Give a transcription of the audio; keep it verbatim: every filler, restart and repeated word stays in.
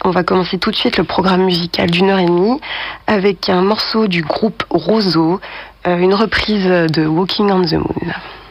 On va commencer tout de suite le programme musical d'une heure et demie avec un morceau du groupe Roseau, euh, une reprise de Walking on the Moon.